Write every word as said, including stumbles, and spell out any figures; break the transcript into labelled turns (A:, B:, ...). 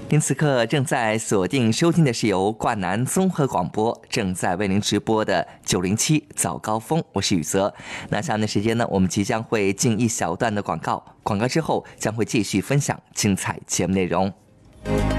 A: 您此刻正在锁定收听的是由冠南综合广播正在为您直播的九零七早高峰，我是宇泽。那下面的时间呢，我们即将会进一小段的广告，广告之后将会继续分享精彩节目内容。